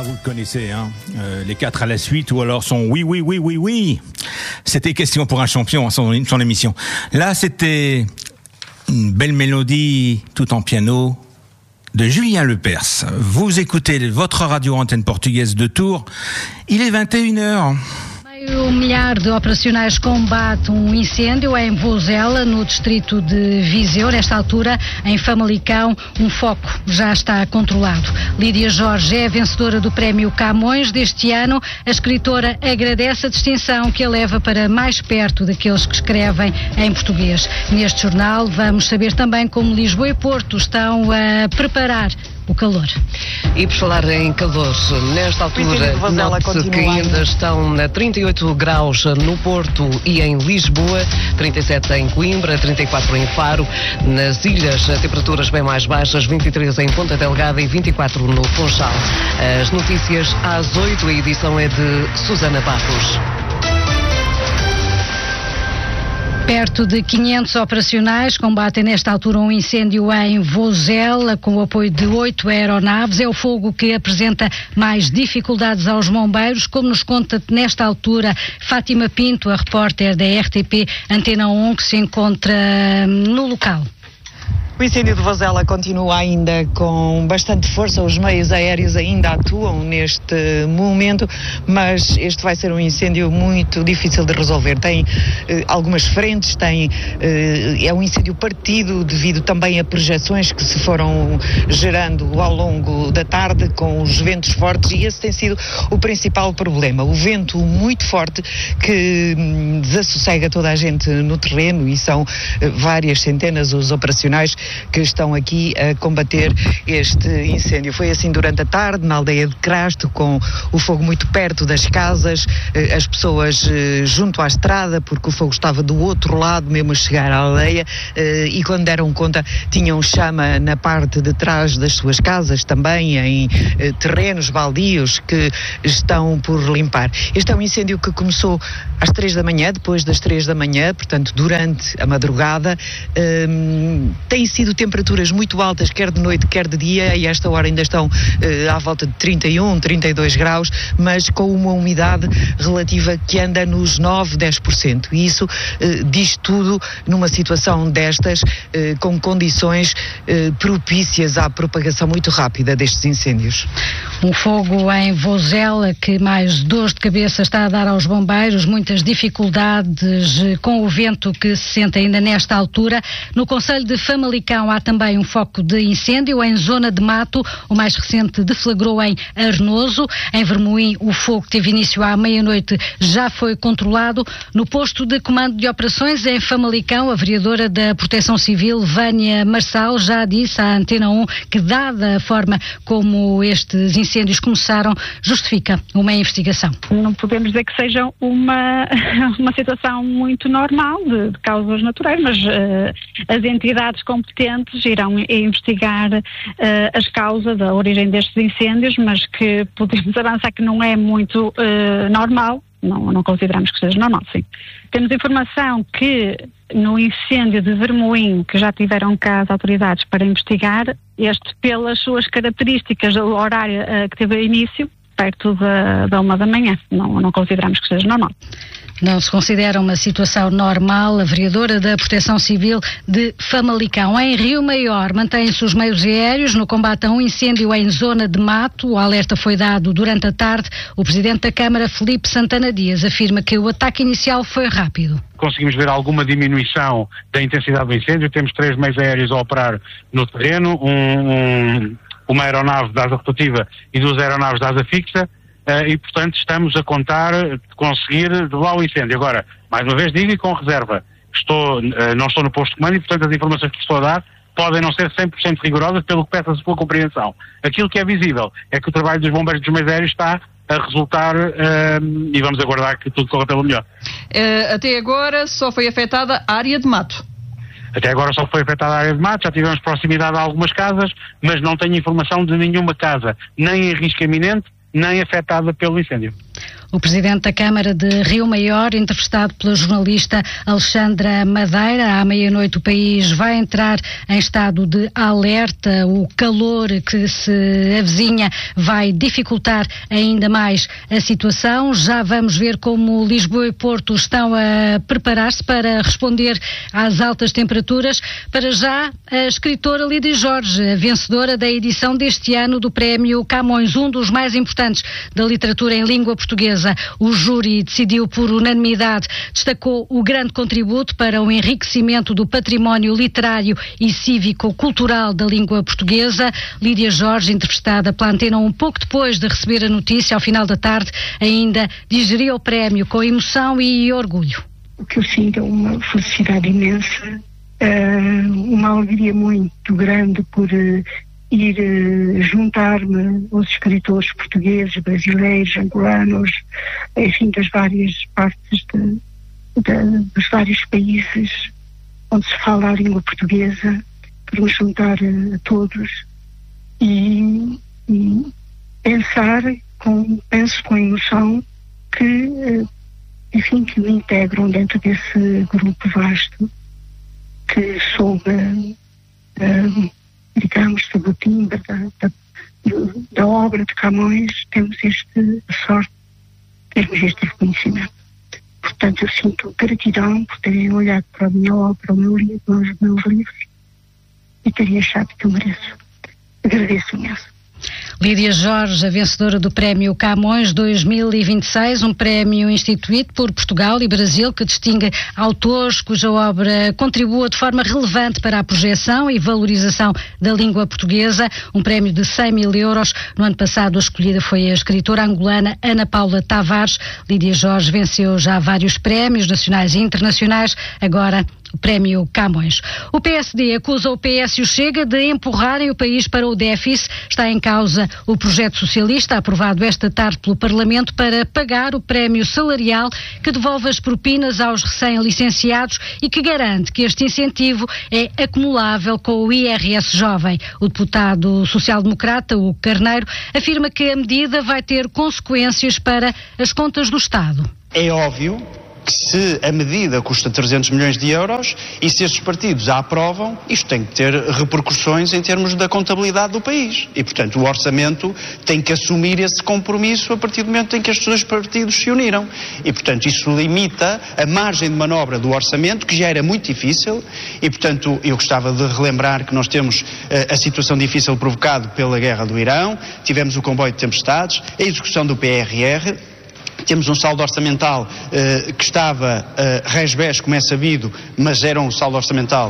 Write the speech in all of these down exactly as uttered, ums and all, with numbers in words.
vous le connaissez, hein, euh, les quatre à la suite, ou alors son oui, oui, oui, oui, oui. C'était Question pour un champion, son, son émission. Là, c'était une belle mélodie, tout en piano, de Julien Lepers. Vous écoutez votre radio antenne portugaise de Tours. Il est vingt et une heures. Meio milhar de operacionais combate um incêndio em Vozela, no distrito de Viseu. Nesta altura, em Famalicão, um foco já está controlado. Lídia Jorge é a vencedora do Prémio Camões deste ano. A escritora agradece a distinção que a leva para mais perto daqueles que escrevem em português. Neste jornal vamos saber também como Lisboa e Porto estão a preparar o calor. E por falar em calor, nesta altura note-se que ainda estão a trinta e oito graus no Porto e em Lisboa, trinta e sete em Coimbra, trinta e quatro em Faro. Nas ilhas, temperaturas bem mais baixas, vinte e três em Ponta Delgada e vinte e quatro no Funchal. As notícias às oito, a edição é de Susana Barros. Perto de quinhentos operacionais combatem nesta altura um incêndio em Vozela, com o apoio de oito aeronaves. É o fogo que apresenta mais dificuldades aos bombeiros, como nos conta nesta altura Fátima Pinto, a repórter da R T P Antena um, que se encontra no local. O incêndio de Vozela continua ainda com bastante força, os meios aéreos ainda atuam neste momento, mas este vai ser um incêndio muito difícil de resolver. Tem eh, algumas frentes, tem, eh, é um incêndio partido devido também a projeções que se foram gerando ao longo da tarde com os ventos fortes, e esse tem sido o principal problema. O vento muito forte que hum, desassossega toda a gente no terreno, e são eh, várias centenas os operacionais que estão aqui a combater este incêndio. Foi assim durante a tarde, na aldeia de Crasto, com o fogo muito perto das casas, as pessoas junto à estrada, porque o fogo estava do outro lado, mesmo a chegar à aldeia, e quando deram conta tinham chama na parte de trás das suas casas, também em terrenos baldios que estão por limpar. Este é um incêndio que começou às três da manhã, depois das três da manhã, portanto durante a madrugada. Hum, tem sido temperaturas muito altas, quer de noite, quer de dia, e a esta hora ainda estão uh, à volta de trinta e um, trinta e dois graus, mas com uma umidade relativa que anda nos nove, dez por cento. E isso uh, diz tudo numa situação destas, uh, com condições uh, propícias à propagação muito rápida destes incêndios. Um fogo em Vozela que mais dores de cabeça está a dar aos bombeiros, muitas dificuldades com o vento que se sente ainda nesta altura. No concelho de Famalicão há também um foco de incêndio em zona de mato. O mais recente deflagrou em Arnoso. Em Vermoim, o fogo teve início à meia-noite, já foi controlado. No posto de comando de operações em Famalicão, a vereadora da Proteção Civil, Vânia Marçal, já disse à Antena um que, dada a forma como estes incêndios começaram, justifica uma investigação. Não podemos dizer que seja uma, uma situação muito normal de, de causas naturais, mas uh, as entidades competentes irão investigar uh, as causas da origem destes incêndios, mas que podemos avançar que não é muito uh, normal. Não, não consideramos que seja normal, sim. Temos informação que no incêndio de Vermoim, que já tiveram cá as autoridades para investigar, este pelas suas características, o horário uh, que teve início, perto da, da uma da manhã. Não, não consideramos que seja normal. Não se considera uma situação normal. A vereadora da Proteção Civil de Famalicão. Em Rio Maior, mantêm-se os meios aéreos no combate a um incêndio em zona de mato. O alerta foi dado durante a tarde. O presidente da Câmara, Filipe Santana Dias, afirma que o ataque inicial foi rápido. Conseguimos ver alguma diminuição da intensidade do incêndio. Temos três meios aéreos a operar no terreno, um, um, uma aeronave da asa rotativa e duas aeronaves da asa fixa. Uh, e, portanto, estamos a contar de conseguir derrubar o incêndio. Agora, mais uma vez digo, e com reserva, estou, uh, não estou no posto de comando e, portanto, as informações que estou a dar podem não ser cem por cento rigorosas, pelo que peço a sua compreensão. Aquilo que é visível é que o trabalho dos bombeiros dos meios aéreos está a resultar uh, e vamos aguardar que tudo corra pelo melhor. Uh, até agora só foi afetada a área de mato. Até agora só foi afetada a área de mato, já tivemos proximidade a algumas casas, mas não tenho informação de nenhuma casa, nem em risco iminente, nem afetada pelo incêndio. O presidente da Câmara de Rio Maior, entrevistado pela jornalista Alexandra Madeira. À meia-noite o país vai entrar em estado de alerta. O calor que se avizinha vai dificultar ainda mais a situação. Já vamos ver como Lisboa e Porto estão a preparar-se para responder às altas temperaturas. Para já, a escritora Lídia Jorge, a vencedora da edição deste ano do Prémio Camões, um dos mais importantes da literatura em língua portuguesa. O júri decidiu por unanimidade, destacou o grande contributo para o enriquecimento do património literário e cívico-cultural da língua portuguesa. Lídia Jorge, entrevistada pela Antena um pouco depois de receber a notícia, ao final da tarde, ainda digeriu o prémio com emoção e orgulho. O que eu sinto é uma felicidade imensa, uma alegria muito grande por ir uh, juntar-me aos escritores portugueses, brasileiros, angolanos, enfim, das várias partes de, de, dos vários países onde se fala a língua portuguesa, para me juntar a, a todos e, e pensar, com, penso com emoção que, uh, enfim, que me integram dentro desse grupo vasto que soube uh, digamos, sob o timbre da, da, da obra de Camões, temos este sorte de termos este reconhecimento. Portanto, eu sinto gratidão por terem olhado para a minha obra, o meu livro, os meus livros, e terem achado que eu mereço. Agradeço imenso. Lídia Jorge, a vencedora do Prémio Camões dois mil e vinte e seis, um prémio instituído por Portugal e Brasil que distingue autores cuja obra contribua de forma relevante para a projeção e valorização da língua portuguesa, um prémio de cem mil euros. No ano passado a escolhida foi a escritora angolana Ana Paula Tavares. Lídia Jorge venceu já vários prémios nacionais e internacionais, agora o Prémio Camões. O P S D acusa o P S e o Chega de empurrarem o país para o déficit. Está em causa o projeto socialista aprovado esta tarde pelo Parlamento para pagar o prémio salarial que devolve as propinas aos recém-licenciados e que garante que este incentivo é acumulável com o I R S jovem. O deputado social-democrata, Hugo Carneiro, afirma que a medida vai ter consequências para as contas do Estado. É óbvio que se a medida custa trezentos milhões de euros e se estes partidos a aprovam, isto tem que ter repercussões em termos da contabilidade do país. E, portanto, o orçamento tem que assumir esse compromisso a partir do momento em que estes dois partidos se uniram. E, portanto, isso limita a margem de manobra do orçamento, que já era muito difícil. E, portanto, eu gostava de relembrar que nós temos uh, a situação difícil provocada pela guerra do Irão, tivemos o comboio de tempestades, a execução do P R R, temos um saldo orçamental uh, que estava uh, resbés, como é sabido, mas era um saldo orçamental,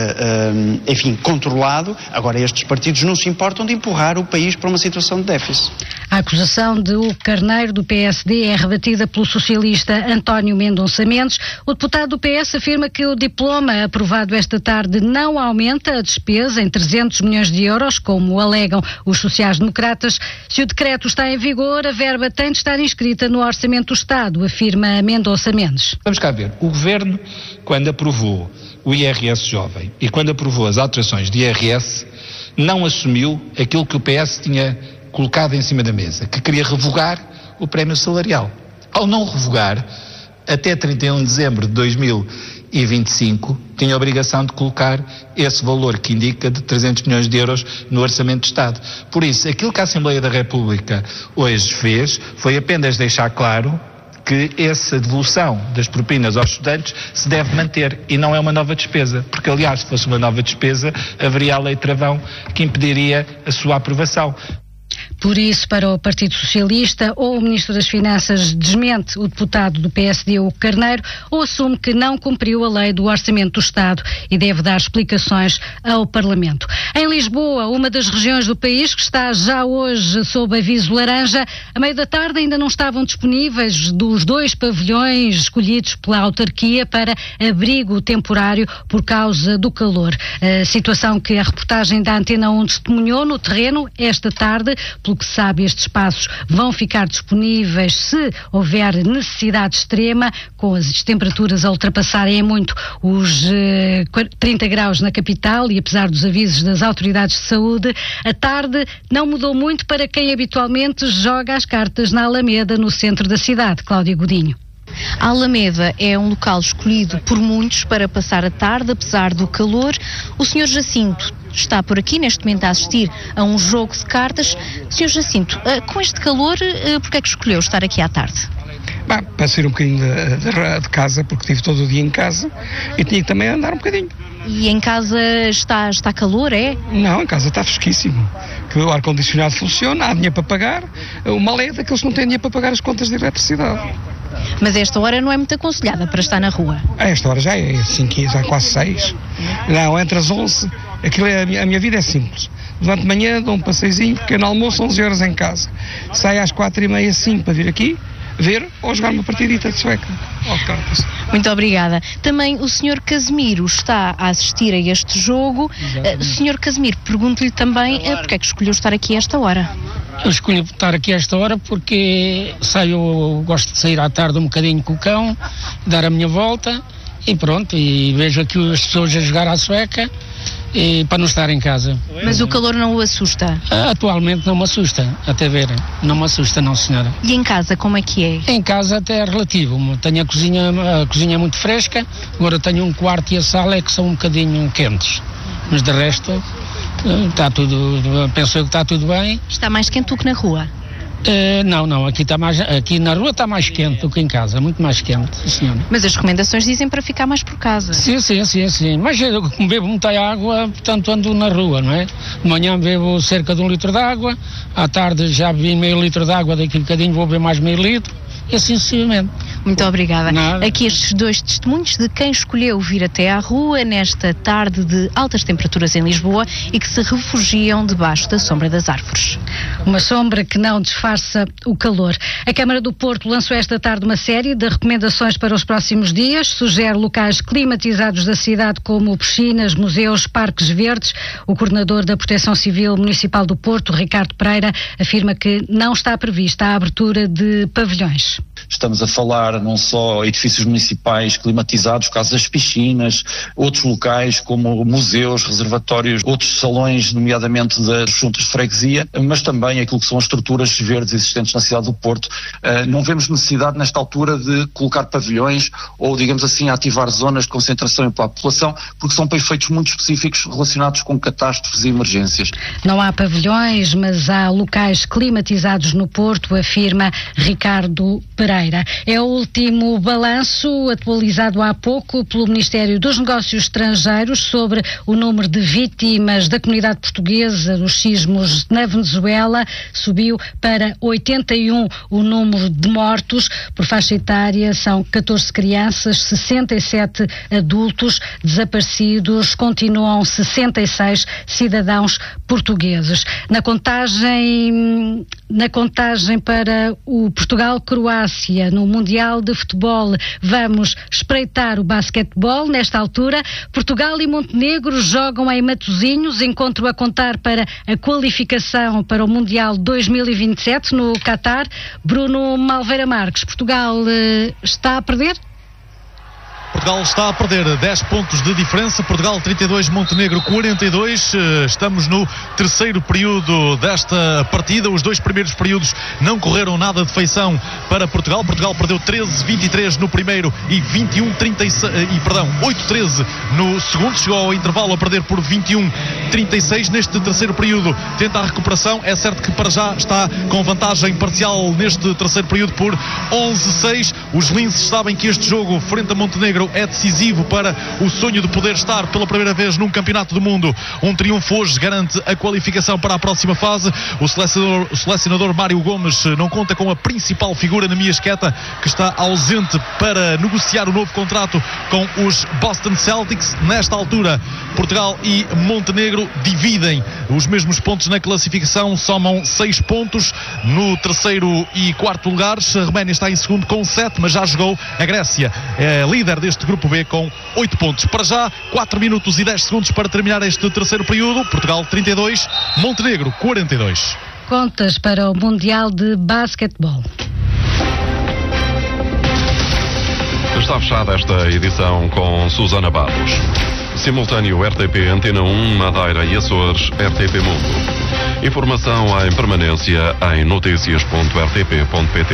uh, uh, enfim, controlado. Agora estes partidos não se importam de empurrar o país para uma situação de déficit. A acusação de Hugo Carneiro, do P S D, é rebatida pelo socialista António Mendonça Mendes. O deputado do P S afirma que o diploma aprovado esta tarde não aumenta a despesa em trezentos milhões de euros, como alegam os sociais-democratas. Se o decreto está em vigor, a verba tem de estar inscrita no Orçamento do Estado, afirma Mendonça Mendes. Vamos cá ver. O Governo, quando aprovou o I R S jovem e quando aprovou as alterações de I R S, não assumiu aquilo que o P S tinha colocado em cima da mesa, que queria revogar o prémio salarial. Ao não revogar, até trinta e um de dezembro de dois mil e vinte e cinco, tinha a obrigação de colocar esse valor que indica de trezentos milhões de euros no Orçamento de Estado. Por isso, aquilo que a Assembleia da República hoje fez foi apenas deixar claro que essa devolução das propinas aos estudantes se deve manter e não é uma nova despesa, porque aliás, se fosse uma nova despesa, haveria a lei travão que impediria a sua aprovação. Por isso, para o Partido Socialista, ou o Ministro das Finanças desmente o deputado do P S D, Hugo Carneiro, ou assume que não cumpriu a lei do Orçamento do Estado e deve dar explicações ao Parlamento. Em Lisboa, uma das regiões do país que está já hoje sob aviso laranja, a meio da tarde ainda não estavam disponíveis dos dois pavilhões escolhidos pela autarquia para abrigo temporário por causa do calor. A situação que a reportagem da Antena um testemunhou no terreno esta tarde, pelo que sabe, estes espaços vão ficar disponíveis se houver necessidade extrema, com as temperaturas a ultrapassarem muito os eh, trinta graus na capital e apesar dos avisos das autoridades de saúde, a tarde não mudou muito para quem habitualmente joga as cartas na Alameda, no centro da cidade. Cláudia Godinho. A Alameda é um local escolhido por muitos para passar a tarde, apesar do calor. O senhor Jacinto está por aqui neste momento a assistir a um jogo de cartas. senhor Jacinto, com este calor, por que é que escolheu estar aqui à tarde? Bah, para sair um bocadinho de, de, de casa, porque estive todo o dia em casa e tinha que também andar um bocadinho. E em casa está, está calor, é? Não, em casa está fresquíssimo. Que o ar-condicionado funciona, há dinheiro para pagar. O mal é daqueles que não têm dinheiro para pagar as contas de eletricidade. Mas esta hora não é muito aconselhada para estar na rua? A esta hora já é cinco, já é quase seis. Não, entre as onze, aquilo é, a, minha, a minha vida é simples. Durante a manhã dou um passeizinho, pequeno almoço, onze horas em casa. Saio às quatro e meia, cinco para vir aqui, ver ou jogar uma partidita de sueca. Oh, muito obrigada. Também o senhor Casimiro está a assistir a este jogo. Uh, senhor Casimiro, pergunto-lhe também uh, porque é que escolheu estar aqui a esta hora? Eu escolhi estar aqui a esta hora porque saio, gosto de sair à tarde um bocadinho com o cão, dar a minha volta e pronto, e vejo aqui as pessoas a jogar à sueca. E para não estar em casa. Mas o calor não o assusta? Atualmente não me assusta, até ver, não me assusta não, senhora. E em casa como é que é? Em casa até é relativo, tenho a cozinha, a cozinha é muito fresca, agora tenho um quarto e a sala é que são um bocadinho quentes, mas de resto está tudo, penso eu que está tudo bem. Está mais quente do que na rua? Uh, não, não, aqui, está mais, aqui na rua está mais quente do que em casa, muito mais quente, senhora. Mas as recomendações dizem para ficar mais por casa. Sim, sim, sim, sim. Mas eu bebo muita água, portanto ando na rua, não é? De manhã bebo cerca de um litro de água, à tarde já bebi meio litro de água, daqui a bocadinho vou beber mais meio litro, e assim sucessivamente. Muito obrigada. Nada. Aqui estes dois testemunhos de quem escolheu vir até à rua nesta tarde de altas temperaturas em Lisboa e que se refugiam debaixo da sombra das árvores. Uma sombra que não disfarça o calor. A Câmara do Porto lançou esta tarde uma série de recomendações para os próximos dias. Sugere locais climatizados da cidade como piscinas, museus, parques verdes. O coordenador da Proteção Civil Municipal do Porto, Ricardo Pereira, afirma que não está prevista a abertura de pavilhões. Estamos a falar não só edifícios municipais climatizados, caso das piscinas, outros locais como museus, reservatórios, outros salões, nomeadamente das juntas de freguesia, mas também aquilo que são as estruturas verdes existentes na cidade do Porto. Uh, não vemos necessidade nesta altura de colocar pavilhões ou, digamos assim, ativar zonas de concentração para a população, porque são para efeitos muito específicos relacionados com catástrofes e emergências. Não há pavilhões, mas há locais climatizados no Porto, afirma Ricardo Pereira. É o último balanço atualizado há pouco pelo Ministério dos Negócios Estrangeiros sobre o número de vítimas da comunidade portuguesa dos sismos na Venezuela. Subiu para oitenta e um o número de mortos. Por faixa etária são catorze crianças, sessenta e sete adultos. Desaparecidos continuam sessenta e seis cidadãos portugueses. Na contagem, na contagem para o Portugal-Croácia no Mundial de Futebol, vamos espreitar o basquetebol. Nesta altura, Portugal e Montenegro jogam em Matosinhos, encontro a contar para a qualificação para o Mundial dois mil e vinte e sete no Qatar. Bruno Malveira Marques, Portugal eh, está a perder? Portugal está a perder dez pontos de diferença. Portugal trinta e dois, Montenegro quarenta e dois. Estamos no terceiro período desta partida. Os dois primeiros períodos não correram nada de feição para Portugal. Portugal perdeu treze a vinte e três no primeiro e vinte e um a trinta e seis, e perdão, oito a treze no segundo. Chegou ao intervalo a perder por vinte e um a trinta e seis. Neste terceiro período tenta a recuperação. É certo que para já está com vantagem parcial neste terceiro período por onze a seis. Os linces sabem que este jogo frente a Montenegro é decisivo para o sonho de poder estar pela primeira vez num campeonato do mundo. Um triunfo hoje garante a qualificação para a próxima fase. O selecionador, o selecionador Mário Gomes não conta com a principal figura na Miasqueta, que está ausente para negociar o novo contrato com os Boston Celtics. Nesta altura, Portugal e Montenegro dividem os mesmos pontos na classificação, somam seis pontos no terceiro e quarto lugares. A Roménia está em segundo com sete, mas já jogou. A Grécia é líder deste grupo B com oito pontos. Para já, quatro minutos e dez segundos para terminar este terceiro período. Portugal trinta e dois, Montenegro quarenta e dois. contas para o Mundial de Basquetebol. Está fechada esta edição com Susana Barros. Simultâneo R T P Antena um, Madeira e Açores, R T P Mundo. Informação em permanência em notícias ponto r t p ponto p t.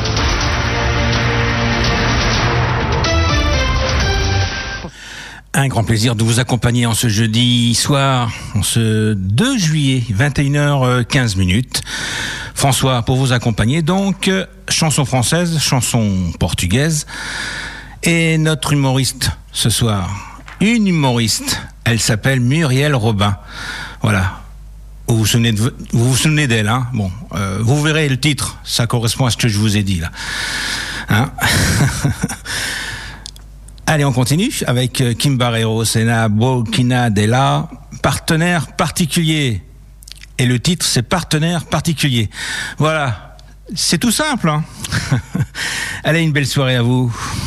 Un grand plaisir de vous accompagner en ce jeudi soir, en ce deux juillet, vingt et une heures quinze minutes. François, pour vous accompagner, donc, chanson française, chanson portugaise. Et notre humoriste ce soir, une humoriste, elle s'appelle Muriel Robin. Voilà. Vous vous souvenez, de, vous vous souvenez d'elle, hein? Bon, euh, vous verrez le titre, ça correspond à ce que je vous ai dit là. Hein? Allez, on continue avec Kim Barreiros et Na Boquina Della, partenaire particulier. Et le titre, c'est Partenaire particulier. Voilà, c'est tout simple. Hein. Allez, une belle soirée à vous.